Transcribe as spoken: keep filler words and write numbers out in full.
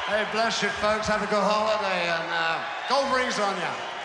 Hey, bless you, folks. Have a good holiday, and uh, gold rings on you.